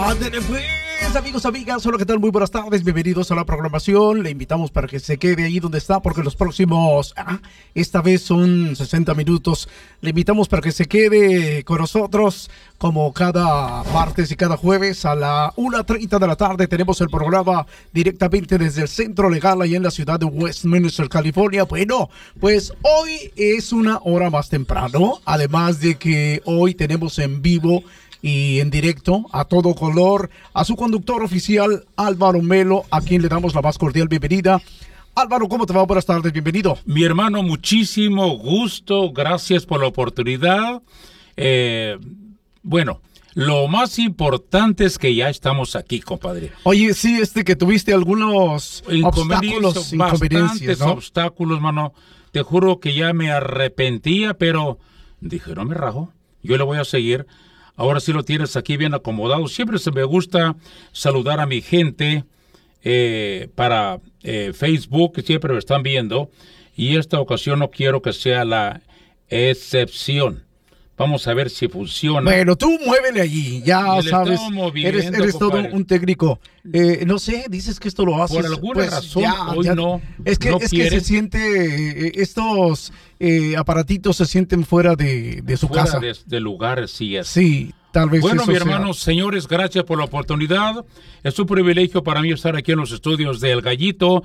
Ándale pues, amigos, amigas, hola, ¿qué tal? Muy buenas tardes, bienvenidos a la programación. Le invitamos para que se quede ahí donde está, porque los próximos, esta vez son 60 minutos. Le invitamos para que se quede con nosotros, como cada martes y cada jueves a la 1:30 de la tarde. Tenemos el programa directamente desde el Centro Legal, ahí en la ciudad de Westminster, California. Bueno, pues hoy es una hora más temprano, además de que hoy tenemos en vivo y en directo, a todo color, a su conductor oficial, Álvaro Melo, a quien le damos la más cordial bienvenida. Álvaro, ¿cómo te va? Buenas tardes, bienvenido. Mi hermano, muchísimo gusto, gracias por la oportunidad. Bueno, lo más importante es que ya estamos aquí, compadre. Oye, sí, que tuviste algunos inconveniencias, ¿no? Obstáculos, mano. Te juro que ya me arrepentía, pero dije, no me rajo, yo le voy a seguir. Ahora sí lo tienes aquí bien acomodado. Siempre me gusta saludar a mi gente para Facebook, siempre me están viendo. Y esta ocasión no quiero que sea la excepción. Vamos a ver si funciona. Bueno, tú muévele allí, ya sabes, eres todo un técnico. No sé, dices que esto lo haces. Por alguna razón, hoy no. Es que se siente, estos aparatitos se sienten fuera de su casa. De lugar, sí es. Sí, tal vez. Bueno, eso mi hermano, sea. señores, gracias por la oportunidad. Es un privilegio para mí estar aquí en los estudios del Gallito,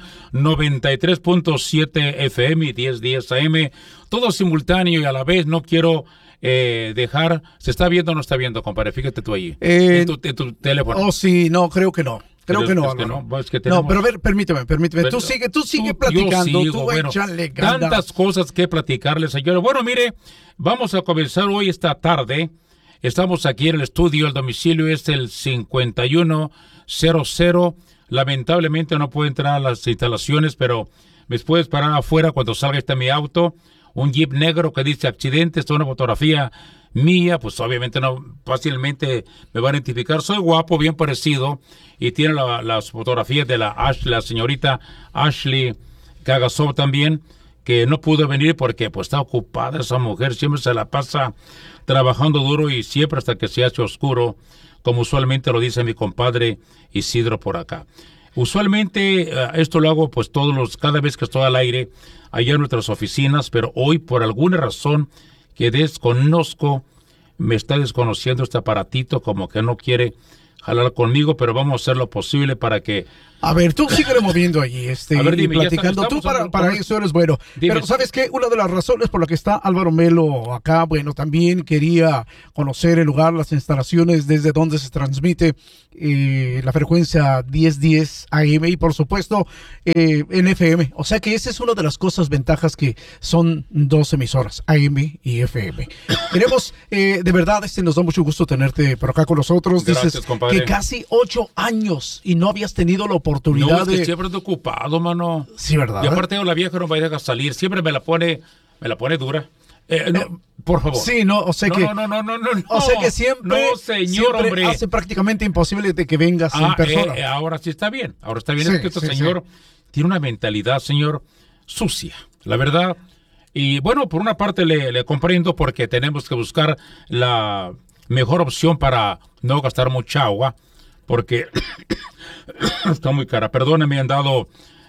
93.7 FM y 1010 AM, todo simultáneo y a la vez. No quiero dejar. ¿Se está viendo o no está viendo, compadre? Fíjate tú ahí, en tu teléfono. Oh, sí, no, creo que no. Creo que no, es que no. No, pero a ver, permíteme. Pero, tú sigue platicando. Sigo, échale ganas. Tantas cosas que platicarles, señores. Bueno, mire, vamos a comenzar hoy esta tarde. Estamos aquí en el estudio. El domicilio es el 5100. Lamentablemente no puedo entrar a las instalaciones, pero me puedes parar afuera cuando salga mi auto. Un Jeep negro que dice accidente. Esta es una fotografía mía, pues obviamente no fácilmente me va a identificar. Soy guapo, bien parecido, y tiene las fotografías de la señorita Ashley Cagasov también, que no pudo venir porque pues está ocupada esa mujer. Siempre se la pasa trabajando duro y siempre hasta que se hace oscuro, como usualmente lo dice mi compadre Isidro por acá. Usualmente esto lo hago pues cada vez que estoy al aire allá en nuestras oficinas, pero hoy por alguna razón que desconozco, me está desconociendo este aparatito, como que no quiere jalar conmigo, pero vamos a hacer lo posible para que... A ver, tú síguele moviendo allí, a ver, dime, platicando. Tú para eso eres bueno. Dime. Pero ¿sabes qué? Una de las razones por la que está Álvaro Melo acá, bueno, también quería conocer el lugar, las instalaciones desde donde se transmite la frecuencia 1010 AM y por supuesto en FM. O sea que esa es una de las ventajas que son dos emisoras, AM y FM. Queremos, de verdad, nos da mucho gusto tenerte por acá con nosotros. Gracias, dices compadre. que casi 8 años y no habías tenido la oportunidad No, es que de... siempre estoy ocupado, mano. Sí, ¿verdad? Y aparte la vieja no va a dejar salir, siempre me la pone dura. No, por favor. Sí, no, o sea que... No. O sea que siempre... No, señor, hombre. Hace prácticamente imposible de que vengas en persona. Ahora sí está bien. Ahora está bien. Sí, Es que este señor tiene una mentalidad, señor, sucia. La verdad. Y bueno, por una parte le comprendo porque tenemos que buscar la mejor opción para no gastar mucha agua. Porque está muy cara. Perdónenme, han dado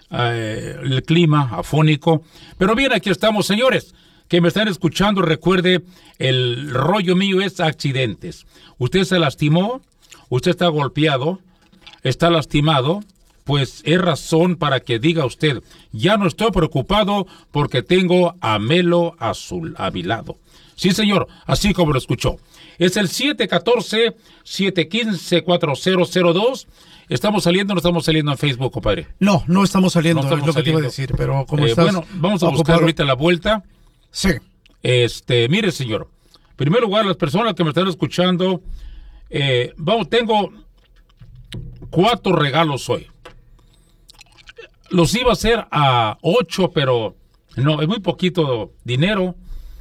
el clima afónico. Pero bien, aquí estamos, señores, que me están escuchando. Recuerde, el rollo mío es accidentes. Usted se lastimó, usted está golpeado, está lastimado, pues es razón para que diga usted, ya no estoy preocupado porque tengo a Melo Azul a mi lado. Sí, señor, así como lo escuchó. Es el 714-715-4002. ¿Estamos saliendo o no estamos saliendo en Facebook, compadre? No estamos saliendo, es lo que te iba a decir, pero como estás... Bueno, vamos a buscar ahorita la vuelta. Sí. Mire, señor, en primer lugar, las personas que me están escuchando, tengo 4 regalos hoy. Los iba a hacer a 8, pero no, es muy poquito dinero.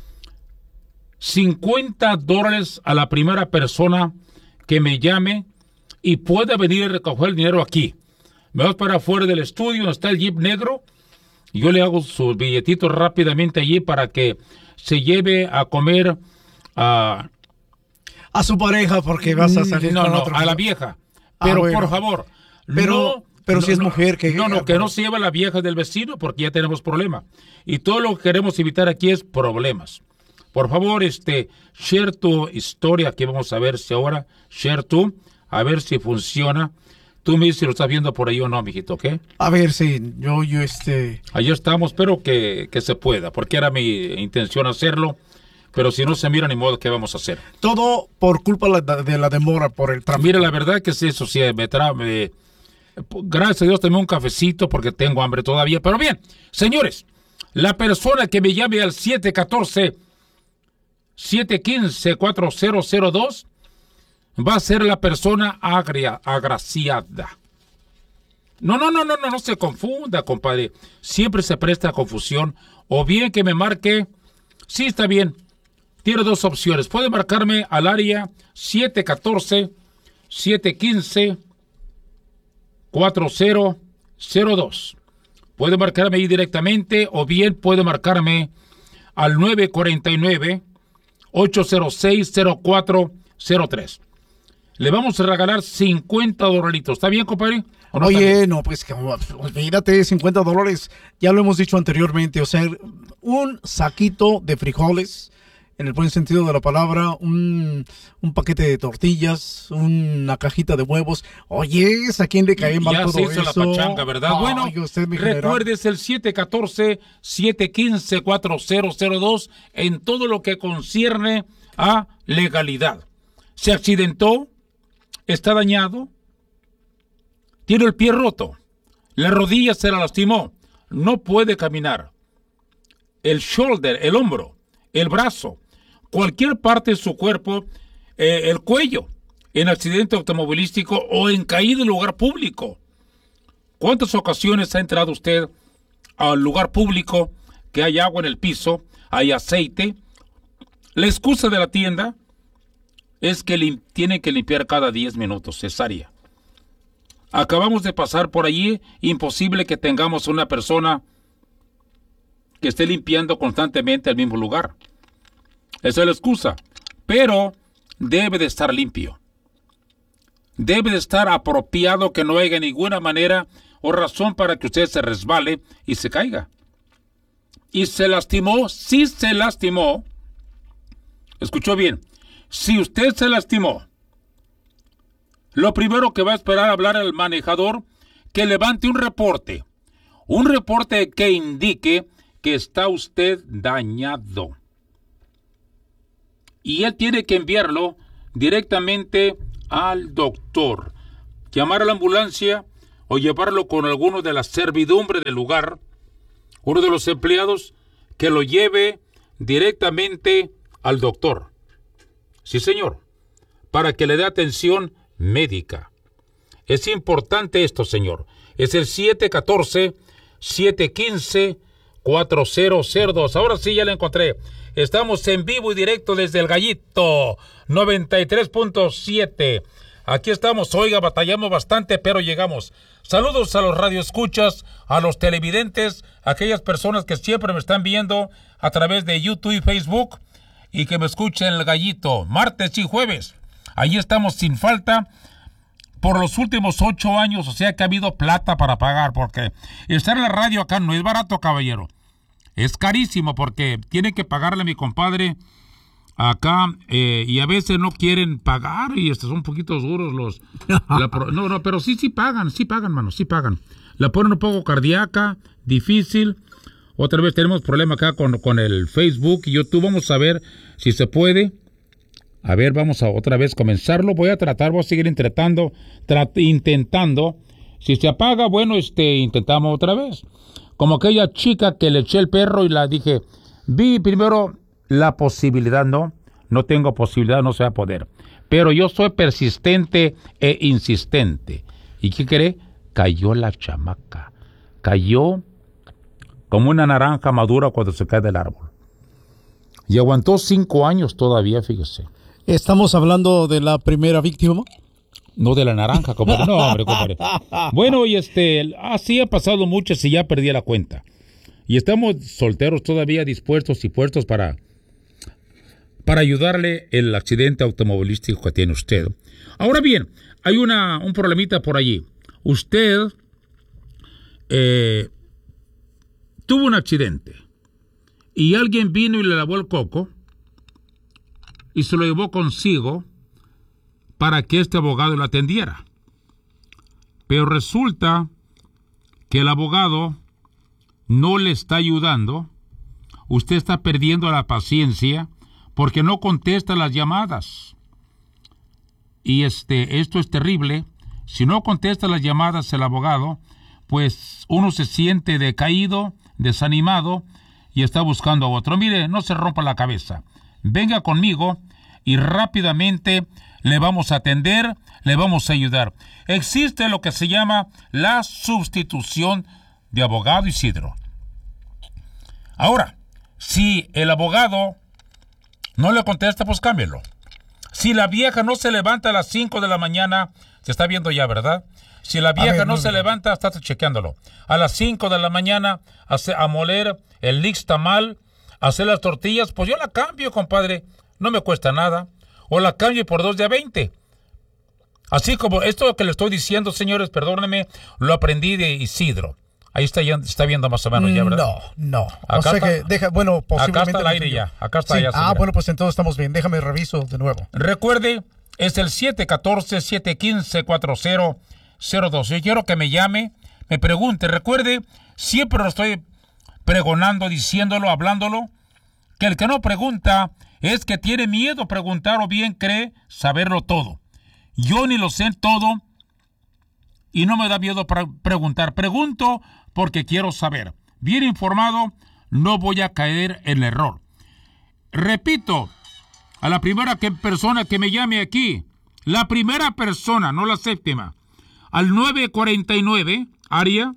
$50 a la primera persona que me llame y puede venir a recoger el dinero aquí. Me vas para afuera del estudio donde está el Jeep negro y yo le hago sus billetitos rápidamente allí para que se lleve a comer a su pareja porque vas a salir no, con otro. a la vieja. Pero bueno. por favor, Pero si es mujer, que... que no se lleve a la vieja del vecino porque ya tenemos problema. Y todo lo que queremos evitar aquí es problemas. Por favor, share tu historia, que vamos a ver si ahora, share tú, a ver si funciona. Tú me dices si lo estás viendo por ahí o no, mijito, ¿ok? A ver, sí, yo Ahí estamos, espero que se pueda, porque era mi intención hacerlo. Pero si no se mira, ni modo, ¿qué vamos a hacer? Todo por culpa de la demora, por el tráfico. Mira, la verdad que sí, eso sí, gracias a Dios tomé un cafecito porque tengo hambre todavía. Pero bien, señores, la persona que me llame al 714-715-4002 va a ser la persona agraciada. No se confunda, compadre. Siempre se presta a confusión. O bien que me marque, sí, está bien. Tiene dos opciones. Puede marcarme al área 714-715-4002. Puede marcarme ahí directamente o bien puede marcarme al 949-806-0403. Le vamos a regalar $50. ¿Está bien, compadre? No, oye, no, pues olvídate, $50. Ya lo hemos dicho anteriormente. O sea, un saquito de frijoles, en el buen sentido de la palabra, un paquete de tortillas, una cajita de huevos. Oye, ¿a quién le cae mal todo eso? Ya se hizo la pachanga, ¿verdad? Bueno, recuerdes el 714-715-4002 en todo lo que concierne a legalidad. ¿Se accidentó? ¿Está dañado? ¿Tiene el pie roto? ¿La rodilla se la lastimó? ¿No puede caminar? ¿El shoulder, el hombro, el brazo, cualquier parte de su cuerpo, el cuello, en accidente automovilístico o en caída en lugar público? ¿Cuántas ocasiones ha entrado usted al lugar público que hay agua en el piso, hay aceite? La excusa de la tienda es que tienen que limpiar cada 10 minutos, cesárea. Acabamos de pasar por allí, imposible que tengamos una persona que esté limpiando constantemente el mismo lugar. Esa es la excusa, pero debe de estar limpio. Debe de estar apropiado, que no haya ninguna manera o razón para que usted se resbale y se caiga. Y se lastimó, sí se lastimó. Escuchó bien, si usted se lastimó, lo primero que va a esperar hablar al manejador, que levante un reporte que indique que está usted dañado. Y él tiene que enviarlo directamente al doctor, llamar a la ambulancia o llevarlo con alguno de la servidumbre del lugar, uno de los empleados, que lo lleve directamente al doctor. Sí, señor, para que le dé atención médica. Es importante esto, señor. Es el 714-715-4002. Ahora sí, ya la encontré. Estamos en vivo y directo desde el Gallito 93.7. Aquí estamos. Oiga, batallamos bastante, pero llegamos. Saludos a los radioescuchas, a los televidentes, a aquellas personas que siempre me están viendo a través de YouTube y Facebook y que me escuchen en el Gallito martes y jueves. Allí estamos sin falta por los últimos 8 años, o sea que ha habido plata para pagar, porque estar en la radio acá no es barato, caballero. Es carísimo porque tiene que pagarle a mi compadre acá y a veces no quieren pagar y son un poquito duros pero sí pagan, mano, sí pagan. La ponen un poco cardíaca, difícil. Otra vez tenemos problema acá con el Facebook y YouTube. Vamos a ver si se puede. A ver, vamos a otra vez comenzarlo. Voy a seguir intentando. Si se apaga, bueno, intentamos otra vez. Como aquella chica que le eché el perro y la dije, vi primero la posibilidad, no tengo posibilidad, no se va a poder. Pero yo soy persistente e insistente. ¿Y qué cree? Cayó la chamaca. Cayó como una naranja madura cuando se cae del árbol. Y aguantó 5 años todavía, fíjese. ¿Estamos hablando de la primera víctima? No de la naranja, compadre. No, hombre, compadre. Bueno, y así ha pasado mucho y ya perdí la cuenta. Y estamos solteros todavía, dispuestos y puestos para ayudarle el accidente automovilístico que tiene usted. Ahora bien, hay un problemita por allí. Usted tuvo un accidente y alguien vino y le lavó el coco y se lo llevó consigo para que este abogado lo atendiera. Pero resulta que el abogado no le está ayudando. Usted está perdiendo la paciencia porque no contesta las llamadas. Y esto es terrible. Si no contesta las llamadas el abogado, pues uno se siente decaído, desanimado y está buscando a otro. Mire, no se rompa la cabeza. Venga conmigo y rápidamente le vamos a atender, le vamos a ayudar. Existe lo que se llama la sustitución de abogado, Isidro. Ahora, si el abogado no le contesta, pues cámbielo. Si la vieja no se levanta a las 5 de la mañana, se está viendo ya, ¿verdad? Si la vieja no se levanta, estás chequeándolo. A las 5 de la mañana a moler el nixtamal, a hacer las tortillas, pues yo la cambio, compadre. No me cuesta nada. O la cambio por 2 de a 20. Así como esto que le estoy diciendo, señores, perdónenme, lo aprendí de Isidro. Ahí está viendo más o menos ya, ¿verdad? No. Acá o sea está, que, posiblemente... Acá está el aire ya. Acá está ya. Ah, bueno, pues entonces estamos bien. Déjame reviso de nuevo. Recuerde, es el 714-715-4002. Yo quiero que me llame, me pregunte. Recuerde, siempre lo estoy pregonando, diciéndolo, hablándolo, que el que no pregunta es que tiene miedo a preguntar o bien cree saberlo todo. Yo ni lo sé todo y no me da miedo preguntar. Pregunto porque quiero saber. Bien informado, no voy a caer en el error. Repito, a la primera persona que me llame aquí, la primera persona, no la séptima, al 949, área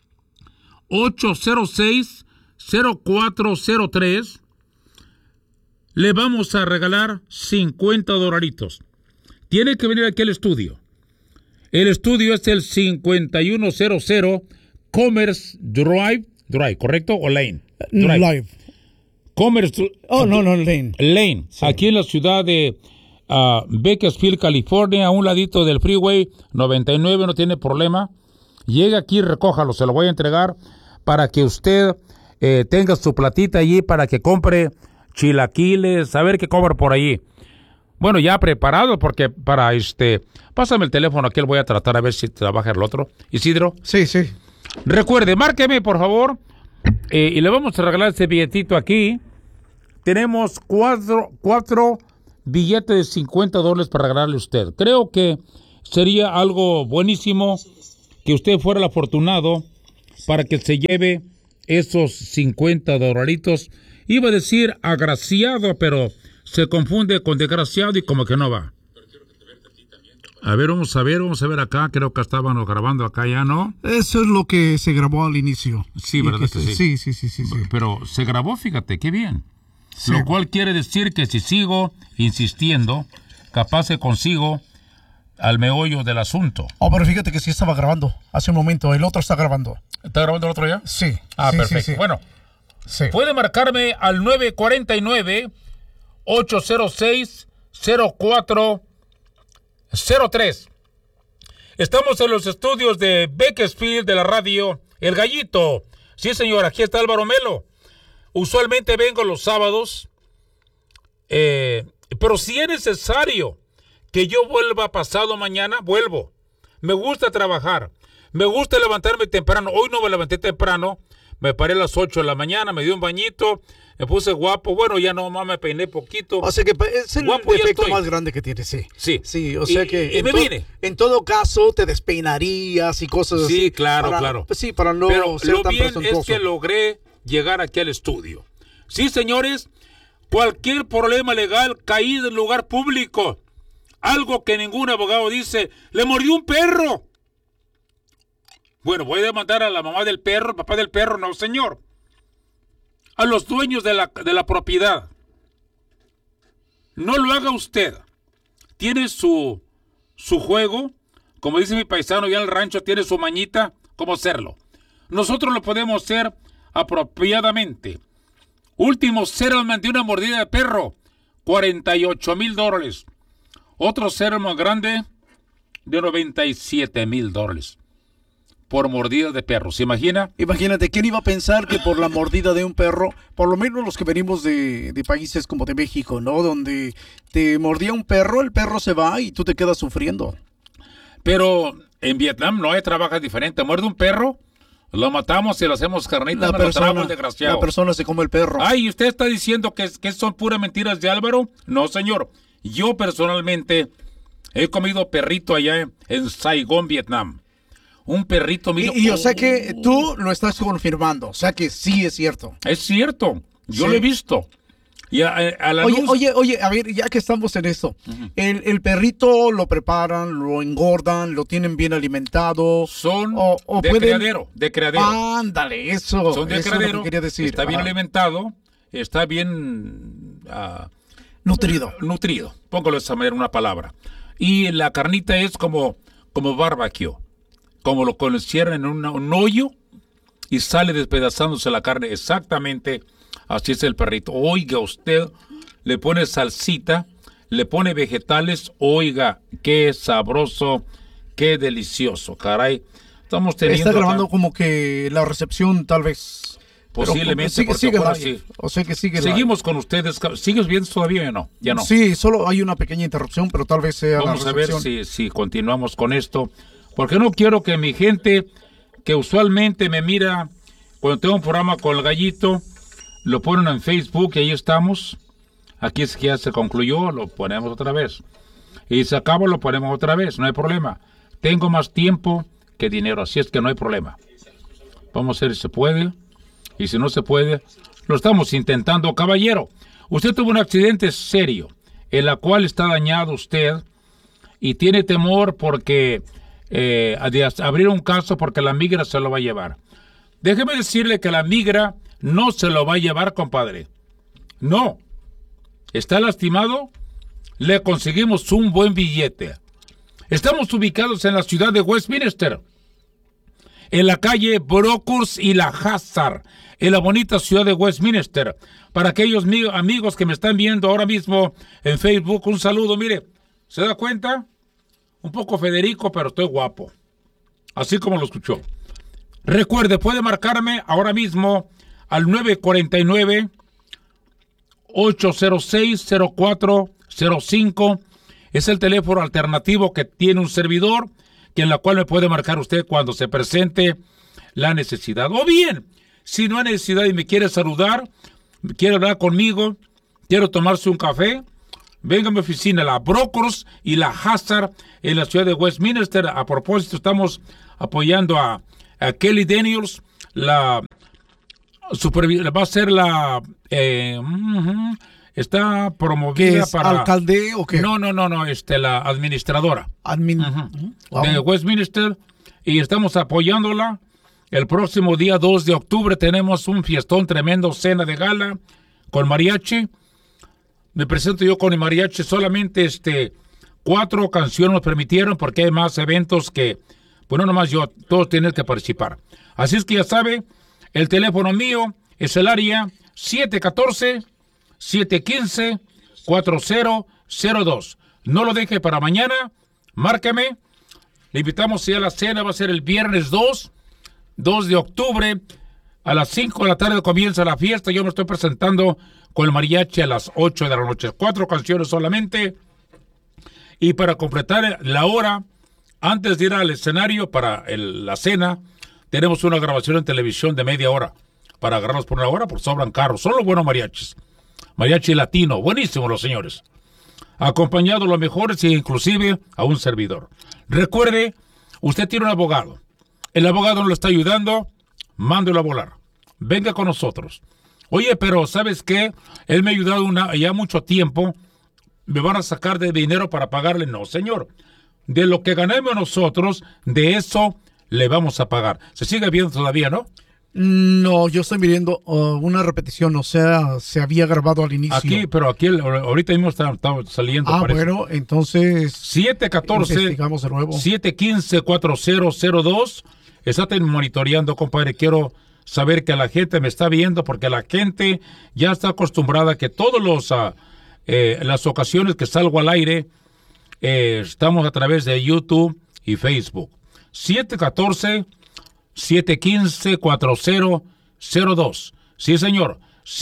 806-0403, le vamos a regalar $50. Tiene que venir aquí al estudio. El estudio es el 5100 Commerce Drive, ¿correcto? ¿O Lane? Live. Commerce. No, Lane. Lane, sí. Aquí en la ciudad de Bakersfield, California, a un ladito del Freeway 99, no tiene problema. Llegue aquí y recójalo, se lo voy a entregar para que usted tenga su platita allí para que compre chilaquiles, a ver qué cobra por allí. Bueno, ya preparado porque pásame el teléfono, aquí lo voy a tratar a ver si trabaja el otro. Isidro. Sí. Recuerde, márqueme por favor y le vamos a regalar este billetito aquí. Tenemos cuatro billetes de $50 para regalarle a usted. Creo que sería algo buenísimo que usted fuera el afortunado para que se lleve esos $50. Iba a decir agraciado, pero se confunde con desgraciado y como que no va. A ver, vamos a ver acá. Creo que estábamos grabando acá ya, ¿no? Eso es lo que se grabó al inicio. Sí, ¿verdad que sí? Sí. Pero se grabó, fíjate, qué bien. Sí. Lo cual quiere decir que si sigo insistiendo, capaz que consigo al meollo del asunto. Pero fíjate que sí estaba grabando hace un momento. El otro está grabando. ¿Está grabando el otro ya? Sí. Perfecto. Sí. Bueno, sí. Puede marcarme al 949-806-0403. Estamos en los estudios de Bakersfield de la radio El Gallito. Sí, señor, aquí está Álvaro Melo. Usualmente vengo los sábados, pero si es necesario que yo vuelva pasado mañana, vuelvo. Me gusta trabajar, me gusta levantarme temprano. Hoy no me levanté temprano, me paré a las 8 de la mañana, me di un bañito, me puse guapo. Bueno, ya no más me peiné poquito. O sea que es el guapo defecto más grande que tiene, sí. Sí, o sea que me vine. En todo caso te despeinarías y cosas así. Sí, claro. Pues sí, para no pero ser lo tan bien presuntuoso. es que logré llegar aquí al estudio. Sí, señores, cualquier problema legal caído en lugar público, algo que ningún abogado dice, le mordió un perro. Bueno, voy a demandar a la mamá del perro, el papá del perro, no, señor. A los dueños de la propiedad. No lo haga usted. Tiene su juego, como dice mi paisano ya en el rancho, tiene su mañita, cómo hacerlo. Nosotros lo podemos hacer apropiadamente. Último settlement de una mordida de perro, $48,000. Otro cerdo más grande de $97,000 por mordida de perro. ¿Se imagina? Imagínate, ¿quién iba a pensar que por la mordida de un perro, por lo menos los que venimos de países como de México, ¿no? Donde te mordía un perro, el perro se va y tú te quedas sufriendo. Pero en Vietnam no hay trabajo diferente. Muerde un perro, lo matamos y le hacemos carnita, desgraciado. La persona se come el perro. Ay, ¿usted está diciendo que son puras mentiras de Álvaro? No, señor. Yo personalmente he comido perrito allá en Saigón, Vietnam. Un perrito mío. Y o sea que tú lo estás confirmando. O sea que sí es cierto. Es cierto. Yo lo he visto. Y a la luz... Oye, a ver, ya que estamos en esto. El perrito lo preparan, lo engordan, lo tienen bien alimentado. Son de criadero. Ándale, eso. Son de eso criadero. Es lo que quería decir. Está bien alimentado. Está bien... Nutrido. Póngalo de esa manera, una palabra. Y la carnita es como barbecue. Como lo cierran en un hoyo y sale despedazándose la carne. Exactamente así es el perrito. Oiga, usted le pone salsita, le pone vegetales. Oiga, qué sabroso, qué delicioso. Caray, estamos teniendo... Está grabando como que la recepción tal vez... Posiblemente. Sigue live. O sea que sigue Seguimos con ustedes. ¿Sigues viendo todavía o no? Ya no. Sí, solo hay una pequeña interrupción, pero tal vez sea Vamos la recepción. a ver si continuamos con esto. Porque no quiero que mi gente, que usualmente me mira cuando tengo un programa con el Gallito, lo ponen en Facebook y ahí estamos. Aquí es que ya se concluyó, lo ponemos otra vez. Y se acaba, lo ponemos otra vez, no hay problema. Tengo más tiempo que dinero, así es que no hay problema. Vamos a ver si se puede. Y si no se puede, lo estamos intentando. Caballero, usted tuvo un accidente serio, en la cual está dañado usted y tiene temor porque de abrir un caso porque la migra se lo va a llevar. Déjeme decirle que la migra no se lo va a llevar, compadre. No. ¿Está lastimado? Le conseguimos un buen billete. Estamos ubicados en la ciudad de Westminster, en la calle Brockers y la Hazard, en la bonita ciudad de Westminster. Para aquellos amigos que me están viendo ahora mismo en Facebook, un saludo. Mire, ¿se da cuenta? Un poco Federico, pero estoy guapo. Así como lo escuchó. Recuerde, puede marcarme ahora mismo al 949-806-0405. Es el teléfono alternativo que tiene un servidor, que en la cual me puede marcar usted cuando se presente la necesidad. O bien, si no hay necesidad y me quiere saludar, quiere hablar conmigo, quiero tomarse un café, venga a mi oficina, la Brockers y la Hazard, en la ciudad de Westminster. A propósito, estamos apoyando a Kelly Daniels, va a ser la... está promovida ¿Qué es, para... alcalde o qué? No, la administradora. Wow. De Westminster, y estamos apoyándola. El próximo día 2 de octubre tenemos un fiestón tremendo, cena de gala con mariachi. Me presento yo con el mariachi, solamente 4 canciones nos permitieron porque hay más eventos que, bueno, nomás yo, todos tienen que participar. Así es que ya sabe, el teléfono mío es el área 714-715-4002. No lo deje para mañana, márqueme. Le invitamos a la cena, va a ser el viernes 2 de octubre, a las 5 de la tarde comienza la fiesta. Yo me estoy presentando con el mariachi a las 8 de la noche. 4 canciones solamente. Y para completar la hora, antes de ir al escenario para la cena, tenemos una grabación en televisión de media hora. Para agarrarlos por una hora, porque sobran carros. Son los buenos mariachis. Mariachi latino, buenísimos los señores. Acompañado los mejores e inclusive a un servidor. Recuerde, usted tiene un abogado. El abogado no lo está ayudando, mándelo a volar. Venga con nosotros. Oye, pero ¿sabes qué? Él me ha ayudado ya mucho tiempo. ¿Me van a sacar de dinero para pagarle? No, señor. De lo que ganemos nosotros, de eso le vamos a pagar. ¿Se sigue viendo todavía, no? No, yo estoy viendo una repetición, o sea, se había grabado al inicio. Aquí, pero aquí ahorita mismo está saliendo. Parece. Bueno, entonces 714-715-4002. Están monitoreando, compadre. Quiero saber que la gente me está viendo, porque la gente ya está acostumbrada a que todos las ocasiones que salgo al aire, Estamos a través de YouTube y Facebook. 714-715-4002. Sí, señor.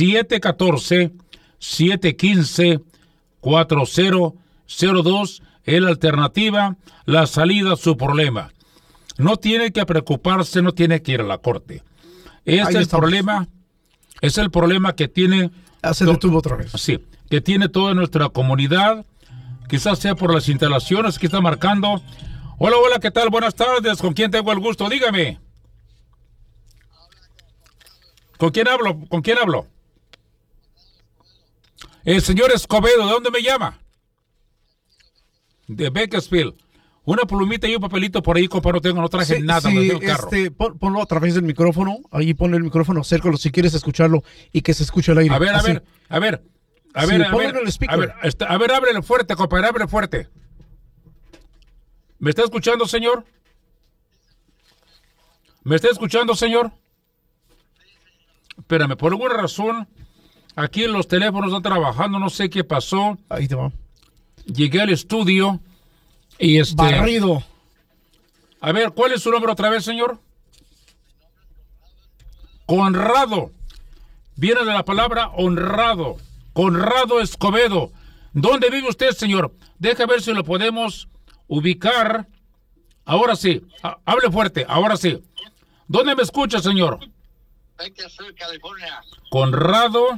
714-715-4002 es la alternativa, la salida a su problema. No tiene que preocuparse, no tiene que ir a la corte. Es el problema que tiene... Se detuvo otra vez. Sí, que tiene toda nuestra comunidad. Quizás sea por las instalaciones que está marcando. Hola, hola, ¿qué tal? Buenas tardes. ¿Con quién tengo el gusto? Dígame. ¿Con quién hablo? ¿Con quién hablo? El señor Escobedo, ¿de dónde me llama? De Bakersfield. Una plumita y un papelito por ahí, compa, no traje nada, me dio el carro. Ponlo a través del micrófono, ahí ponle el micrófono, acércalo si quieres escucharlo y que se escuche el aire. A ver, ábrele fuerte, compadre, ábrele fuerte. ¿Me está escuchando, señor? ¿Me está escuchando, señor? Espérame, por alguna razón, aquí los teléfonos están trabajando, no sé qué pasó. Ahí te va. Llegué al estudio y Barrido. A ver, ¿cuál es su nombre otra vez, señor? Conrado. Viene de la palabra honrado. Conrado Escobedo. ¿Dónde vive usted, señor? Deja ver si lo podemos ubicar. Ahora sí. Hable fuerte. Ahora sí. ¿Dónde me escucha, señor? Bakersfield, California. Conrado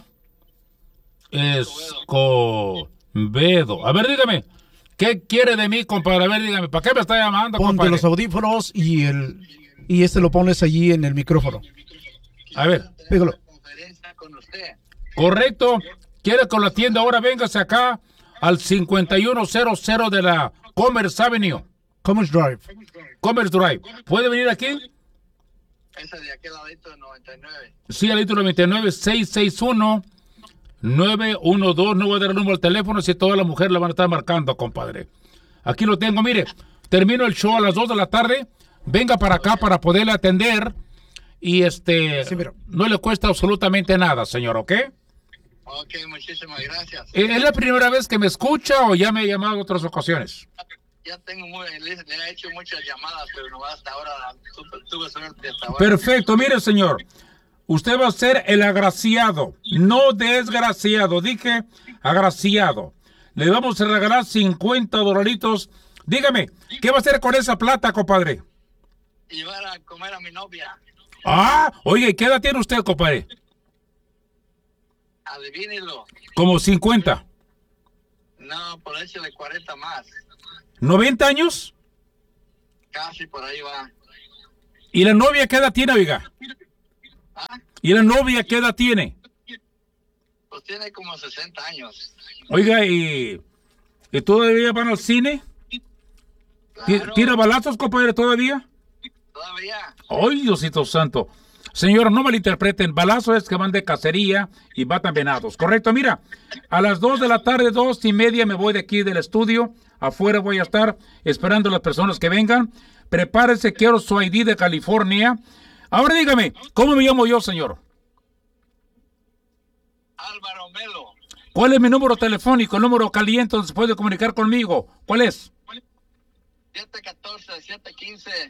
Escobedo. A ver, dígame. ¿Qué quiere de mí, compadre? A ver, dígame. ¿Para qué me está llamando, Ponte compadre? los audífonos y lo pones allí en el micrófono. A ver. Pégalo. Con usted. Correcto. ¿Quiere que lo atienda ahora? Véngase acá al 5100 de la Commerce Avenue. Commerce Drive. Commerce Drive. ¿Puede venir aquí? Ese de aquel ladito de 99. Sí, al título 99 661 912. No voy a dar el número del teléfono si toda la mujer la van a estar marcando, compadre. Aquí lo tengo, mire. Termino el show a las 2 de la tarde. Venga para acá para poderle atender. Y sí, no le cuesta absolutamente nada, señor, ¿ok? Ok, muchísimas gracias. ¿Es la primera vez que me escucha o ya me ha llamado en otras ocasiones? Ya le he hecho muchas llamadas, pero no hasta ahora tuve suerte hasta ahora. Perfecto, mire, señor. Usted va a ser el agraciado, no desgraciado. Dije agraciado. Le vamos a regalar $50. Dígame, ¿qué va a hacer con esa plata, compadre? Llevar a comer a mi novia. Oye, ¿qué edad tiene usted, compadre? Adivínelo. Como 50. No, por échale 40 más. ¿90 años? Casi por ahí va. ¿Y la novia qué edad tiene, oiga? ¿Y la novia qué edad tiene? Pues tiene como 60 años. Oiga, ¿y todavía van al cine? Claro. ¿Tira balazos, compadre, todavía? Todavía. ¡Ay, Diosito Santo! Señor, no malinterpreten, balazos es que van de cacería y matan venados, ¿correcto? Mira, a las 2 de la tarde, 2:30 me voy de aquí del estudio, afuera voy a estar esperando a las personas que vengan. Prepárese, quiero su ID de California. Ahora dígame, ¿cómo me llamo yo, señor? Álvaro Melo. ¿Cuál es mi número telefónico, el número caliente donde se puede comunicar conmigo? ¿Cuál es? 714-715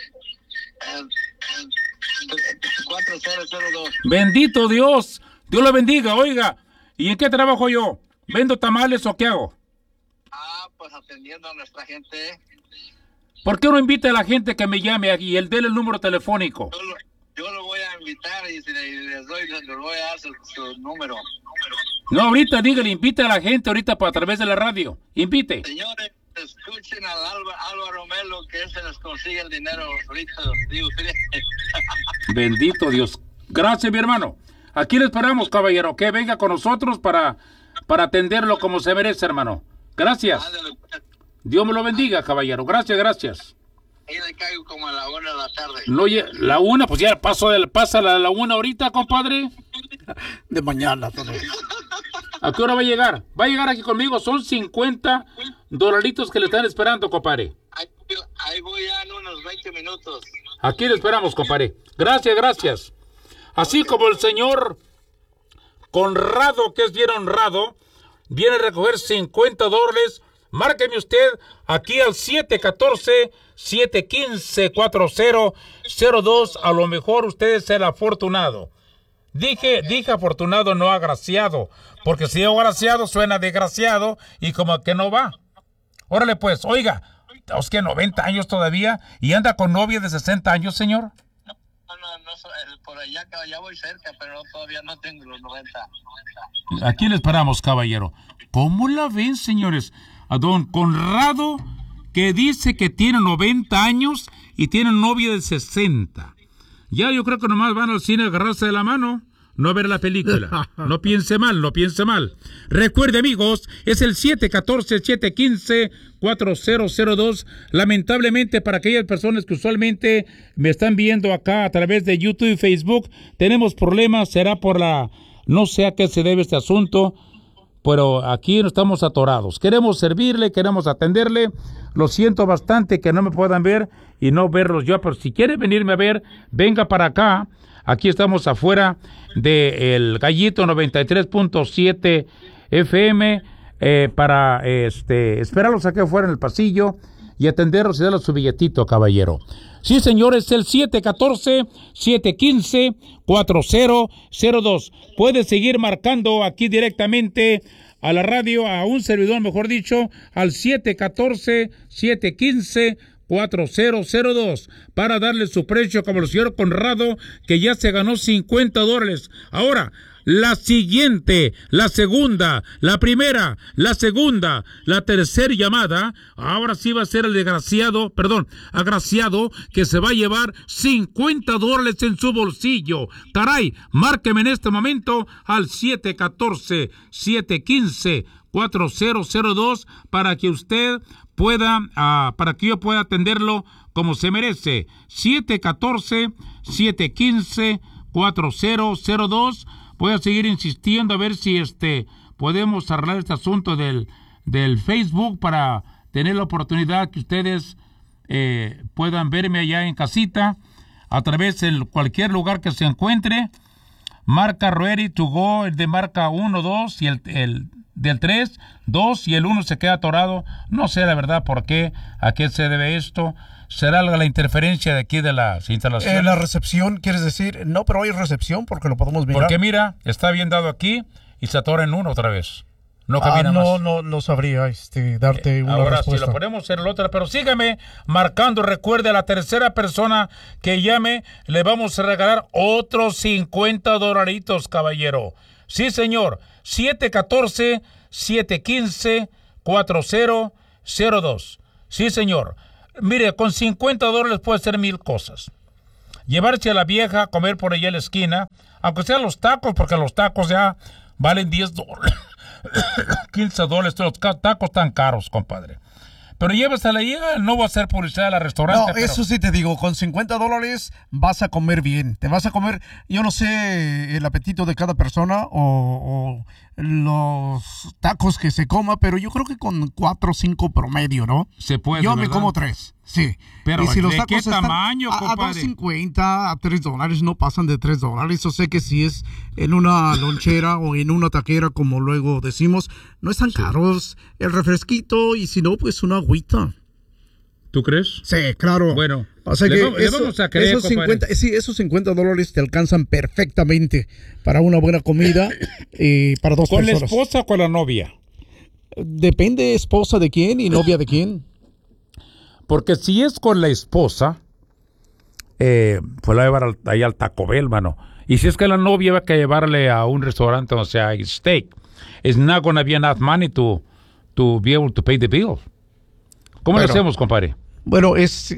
4002. Bendito Dios, Dios lo bendiga. Oiga, ¿y en qué trabajo yo? ¿Vendo tamales o qué hago? Pues atendiendo a nuestra gente. ¿Por qué no invita a la gente que me llame aquí y él déle el número telefónico? Yo lo voy a invitar y si les voy a dar su número. No, ahorita dígale, invite a la gente ahorita a través de la radio. Invite. Señores, escuchen al Álvaro Melo, que se les consigue el dinero ahorita. Digo, bendito Dios. Gracias, mi hermano. Aquí le esperamos, caballero, que venga con nosotros para atenderlo como se merece, hermano. Gracias. Dios me lo bendiga, caballero. Gracias. Ahí le caigo como a la 1 de la tarde. No, la 1, pues ya pasa la 1 ahorita, compadre. De mañana. ¿A qué hora va a llegar? Va a llegar aquí conmigo. Son $50 que le están esperando, compadre. Ahí voy ya en unos 20 minutos. Aquí le esperamos, compadre. Gracias. Así como el señor Conrado, que es bien honrado, viene a recoger $50, Márqueme usted aquí al 714-715-4002. A lo mejor usted es el afortunado. Dije afortunado, no agraciado, porque si digo agraciado suena desgraciado y como que no va. Órale pues, oiga, es que 90 años todavía y anda con novia de 60 años, señor. No, por allá ya voy cerca, pero todavía no tengo los 90. Aquí le esperamos, caballero. ¿Cómo la ven, señores? A don Conrado, que dice que tiene 90 años y tiene novia de 60. Ya yo creo que nomás van al cine a agarrarse de la mano, no a ver la película. No piense mal, no piense mal. Recuerde, amigos, es el 714-715-4002. Lamentablemente, para aquellas personas que usualmente me están viendo acá a través de YouTube y Facebook, tenemos problemas. Será por no sé a qué se debe este asunto, pero aquí no estamos atorados. Queremos servirle, queremos atenderle. Lo siento bastante que no me puedan ver y no verlos yo, pero si quiere venirme a ver, venga para acá. Aquí estamos afuera del Gallito 93.7 FM para esperarlos aquí afuera en el pasillo y atenderlos y darles su billetito, caballero. Sí, señores, el 714-715-4002. Puede seguir marcando aquí directamente a la radio, a un servidor, mejor dicho, al 714-715-4002 para darle su precio como el señor Conrado, que ya se ganó $50. Ahora, la siguiente, la segunda, la primera, la segunda, la tercera llamada, ahora sí va a ser el agraciado, que se va a llevar $50 en su bolsillo. Caray, márqueme en este momento al 714-715-4002 para que usted pueda, para que yo pueda atenderlo como se merece. 714-715-4002. Voy a seguir insistiendo a ver si podemos arreglar este asunto del Facebook para tener la oportunidad que ustedes puedan verme allá en casita a través de cualquier lugar que se encuentre. Marca Ready to Go, el de marca 1, 2 y el del 3, 2 y el 1 se queda atorado. No sé la verdad por qué, a qué se debe esto. ¿Será la interferencia de aquí de las instalaciones? La recepción, ¿quieres decir? No, pero hay recepción porque lo podemos mirar. Porque mira, está bien dado aquí y se atora en uno otra vez. No camina más. No sabría darte una ahora respuesta. sí lo podemos hacer la otra, pero sígame marcando. Recuerde, a la tercera persona que llame le vamos a regalar otros $50, caballero. Sí, señor. 714-715-4002. Sí, señor. Mire, con $50 puede hacer 1000 cosas. Llevarse a la vieja a comer por allá en la esquina, aunque sean los tacos, porque los tacos ya valen $10, $15. Los tacos tan caros, compadre. Pero llévesela ahí, no voy a hacer publicidad a la restaurante. No, eso sí te digo, con $50 vas a comer bien. Te vas a comer, yo no sé el apetito de cada persona o los tacos que se coma, pero yo creo que con 4 o 5 promedio, ¿no? Se puede, yo ¿verdad? me como 3, sí. Pero y si los ¿de tacos qué tamaño, compadre? A $2.50, a $3, no pasan de $3. Yo sé que si es en una lonchera o en una taquera, como luego decimos, no están caros. El refresquito y si no, pues una agüita. ¿Tú crees? Sí, claro. Bueno, o sea le vamos a creer, esos $50 te alcanzan perfectamente para una buena comida para 2 personas. ¿Con la esposa o con la novia? Depende esposa de quién y novia de quién. Porque si es con la esposa, pues la va a llevar ahí al Taco Bell, mano. Y si es que la novia va a llevarle a un restaurante, o sea, steak, it's not gonna be enough money to be able to pay the bill. ¿Cómo le hacemos, compadre? Bueno,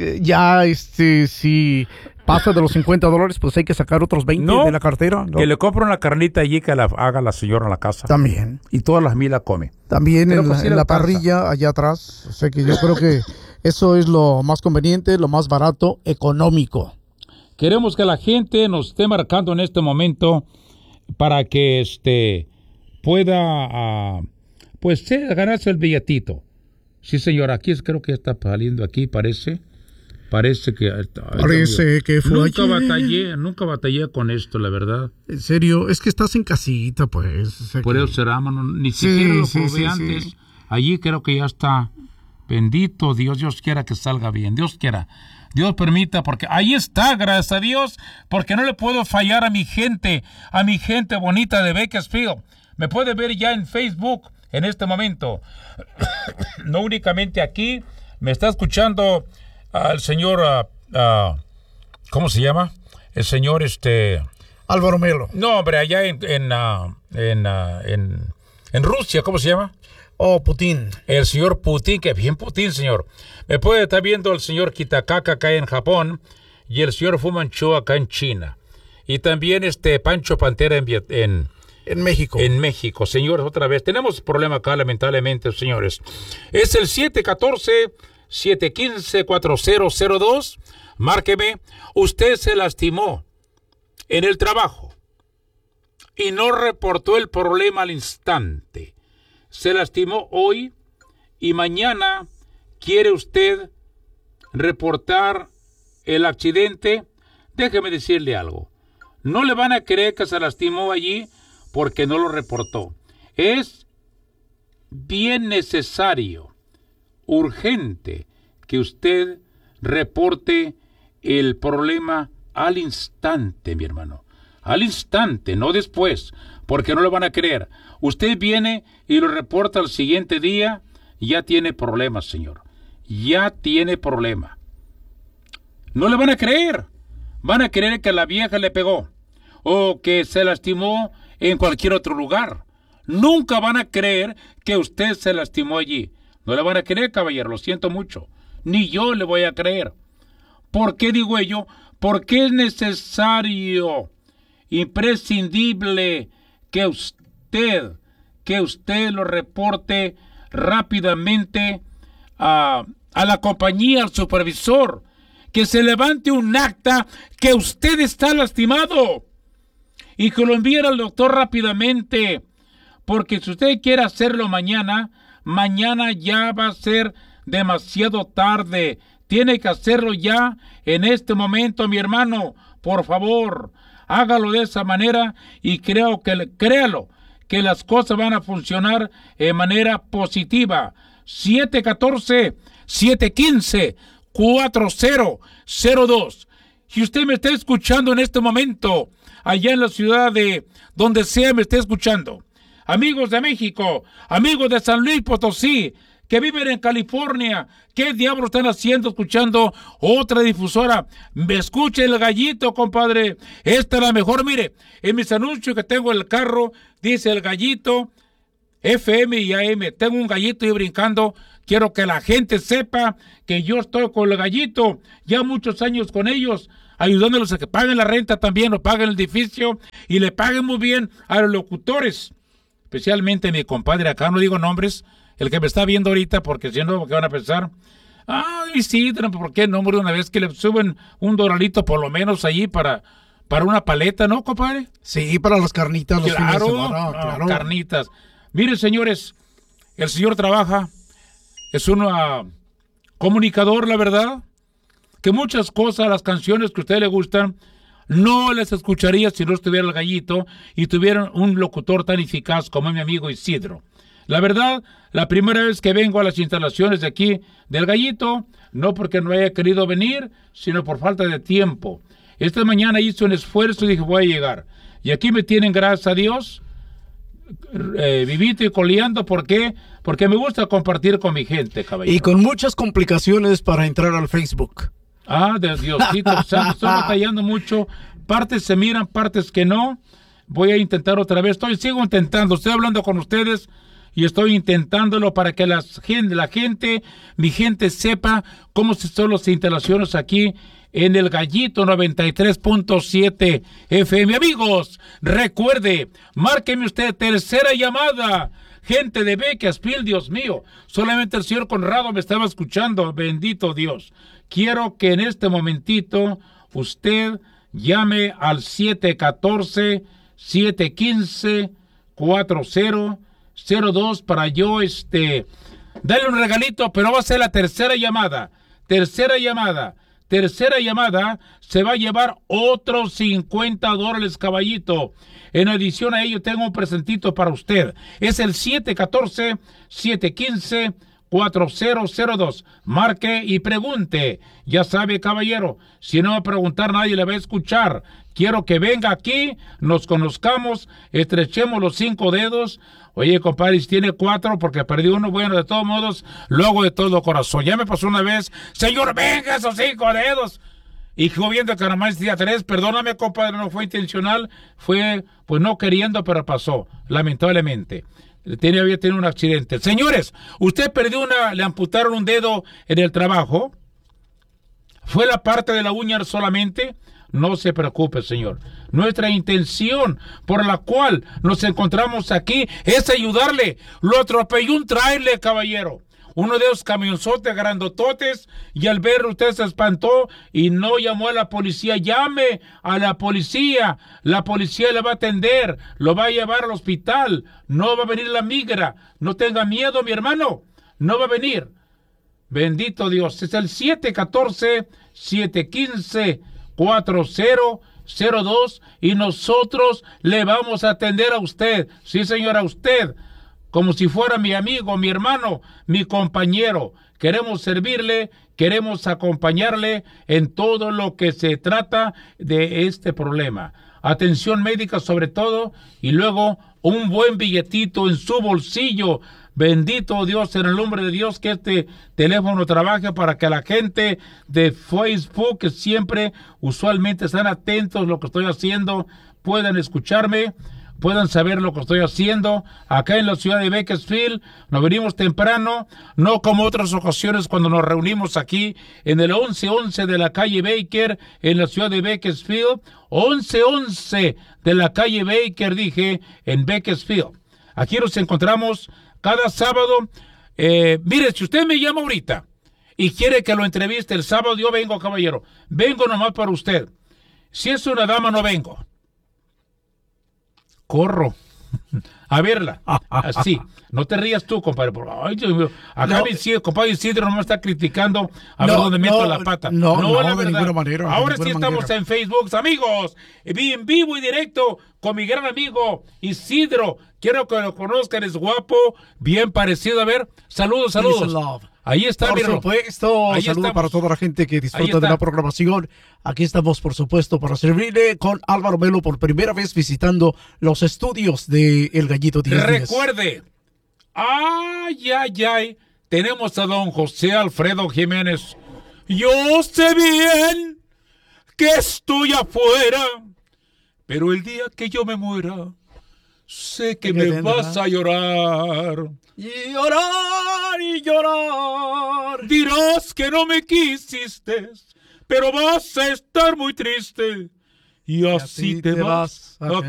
si pasa de los $50, pues hay que sacar otros 20 de la cartera. ¿No? Que le compre una carnita allí que la haga la señora en la casa. También. Y todas las 1000 la come. También en la parrilla allá atrás. O sea que yo creo que eso es lo más conveniente, lo más barato, económico. Queremos que la gente nos esté marcando en este momento para que pueda ganarse el billetito. Sí, señor, aquí creo que está saliendo aquí, parece que fue nunca batallé con esto, la verdad. En serio, es que estás en casita, pues. Por eso será, mano, ni siquiera lo probé antes. Allí creo que ya está. Bendito Dios, Dios quiera que salga bien, Dios quiera. Dios permita, porque ahí está, gracias a Dios, porque no le puedo fallar a mi gente bonita de Bakersfield. Me puede ver ya en Facebook en este momento. No únicamente aquí, me está escuchando el señor, ¿cómo se llama? El señor, Álvaro Melo. No, hombre, allá en Rusia, ¿cómo se llama? Oh, Putin. El señor Putin, que bien Putin, señor. Me puede estar viendo el señor Kitakaka acá en Japón y el señor Fu Manchu acá en China. Y también Pancho Pantera en México. En México, señores, otra vez. Tenemos problema acá, lamentablemente, señores. Es el 714-715-4002. Márqueme. Usted se lastimó en el trabajo y no reportó el problema al instante. Se lastimó hoy y mañana quiere usted reportar el accidente. Déjeme decirle algo. No le van a creer que se lastimó allí porque no lo reportó. Es bien necesario, urgente, que usted reporte el problema al instante, mi hermano. Al instante, no después, porque no lo van a creer. Usted viene y lo reporta al siguiente día, ya tiene problemas, señor. Ya tiene problema. No le van a creer. Van a creer que la vieja le pegó o que se lastimó en cualquier otro lugar. Nunca van a creer que usted se lastimó allí. No le van a creer, caballero, lo siento mucho. Ni yo le voy a creer. ¿Por qué digo ello? Porque es necesario, imprescindible, que usted lo reporte rápidamente a la compañía, al supervisor, que se levante un acta que usted está lastimado y que lo envíe al doctor rápidamente, porque si usted quiere hacerlo mañana ya va a ser demasiado tarde. Tiene que hacerlo ya en este momento, mi hermano. Por favor, hágalo de esa manera y créalo, que las cosas van a funcionar de manera positiva. 714-715-4002. Si usted me está escuchando en este momento, allá en la ciudad de donde sea me esté escuchando, amigos de México, amigos de San Luis Potosí, que viven en California, ¿qué diablos están haciendo escuchando otra difusora? Me escuche el Gallito, compadre. Esta es la mejor. Mire, en mis anuncios que tengo en el carro, dice el Gallito, FM y AM. Tengo un Gallito y brincando. Quiero que la gente sepa que yo estoy con el Gallito, ya muchos años con ellos, ayudándolos a que paguen la renta también, o paguen el edificio, y le paguen muy bien a los locutores. Especialmente mi compadre acá, no digo nombres, el que me está viendo ahorita, porque si no, ¿qué van a pensar? Sí, ¿por qué no? Una vez que le suben un doralito por lo menos allí para una paleta, ¿no, compadre? Sí, para las carnitas. Los fines de semana, claro. Carnitas. Miren, señores, el señor trabaja, es un comunicador, la verdad, que muchas cosas, las canciones que a usted le gustan, no les escucharía si no estuviera el Gallito y tuvieran un locutor tan eficaz como mi amigo Isidro. La verdad, la primera vez que vengo a las instalaciones de aquí del Gallito, no porque no haya querido venir, sino por falta de tiempo. Esta mañana hice un esfuerzo y dije, voy a llegar. Y aquí me tienen, gracias a Dios, vivito y coleando. ¿Por qué? Porque me gusta compartir con mi gente, caballero. Y con muchas complicaciones para entrar al Facebook. De Diosito, estoy batallando mucho. Partes se miran, partes que no. Voy a intentar otra vez. Sigo intentando. Estoy hablando con ustedes y estoy intentándolo para que mi gente sepa cómo son las instalaciones aquí en el Gallito 93.7 FM. Amigos, recuerde, márqueme usted, tercera llamada. Gente de Bakersfield, Dios mío, solamente el señor Conrado me estaba escuchando, bendito Dios. Quiero que en este momentito usted llame al 714-715-4002 para yo darle un regalito, pero va a ser la tercera llamada. tercera llamada se va a llevar otros $50, caballito. En adición a ello, tengo un presentito para usted. Es el 714-715-4002. Marque y pregunte. Ya sabe, caballero, si no va a preguntar, nadie le va a escuchar. Quiero que venga aquí, nos conozcamos, estrechemos los 5 dedos. Oye, compadre, si tiene 4 porque perdí uno, bueno, de todos modos, lo hago de todo corazón. Ya me pasó una vez, señor, venga esos 5 dedos. Y viendo que nomás decía 3, perdóname, compadre, no fue intencional, fue pues no queriendo, pero pasó, lamentablemente. Había tenido un accidente. Señores, usted perdió le amputaron un dedo en el trabajo. ¿Fue la parte de la uña solamente? No se preocupe, señor. Nuestra intención por la cual nos encontramos aquí es ayudarle. Lo atropelló un tráiler, caballero. Uno de esos camionzotes grandototes, y al verlo usted se espantó y no llamó a la policía. Llame a la policía le va a atender, lo va a llevar al hospital, no va a venir la migra, no tenga miedo, mi hermano, no va a venir. Bendito Dios, es el 714-715-4002 y nosotros le vamos a atender a usted. Sí, señora, a usted, como si fuera mi amigo, mi hermano, mi compañero. Queremos servirle, queremos acompañarle en todo lo que se trata de este problema. Atención médica sobre todo, y luego un buen billetito en su bolsillo. Bendito Dios, en el nombre de Dios, que este teléfono trabaje para que la gente de Facebook, que siempre usualmente están atentos a lo que estoy haciendo, puedan escucharme, puedan saber lo que estoy haciendo. Acá en la ciudad de Bakersfield nos venimos temprano, no como otras ocasiones cuando nos reunimos aquí en el 1111 de la calle Baker, en la ciudad de Bakersfield. 1111 de la calle Baker, dije, en Bakersfield. Aquí nos encontramos cada sábado. Mire, si usted me llama ahorita y quiere que lo entreviste el sábado, yo vengo, caballero. Vengo nomás para usted. Si es una dama, no vengo. Corro a verla. Así. No te rías tú, compadre. Ay, Dios mío. Acá no, compadre Isidro no me está criticando a ver dónde meto la pata. No, de ninguna manera. Ahora sí estamos en Facebook, amigos. En vivo y directo con mi gran amigo Isidro. Quiero que lo conozcan, es guapo, bien parecido. A ver, saludos. Ahí está, por supuesto. Saludos para toda la gente que disfruta de la programación. Aquí estamos, por supuesto, para servirle con Álvaro Melo por primera vez visitando los estudios de El Gallito 10. Recuerde, tenemos a don José Alfredo Jiménez. Yo sé bien que estoy afuera, pero el día que yo me muera, sé que me vas a llorar. Y llorar. Dirás que no me quisiste, pero vas a estar muy triste. Y así te vas a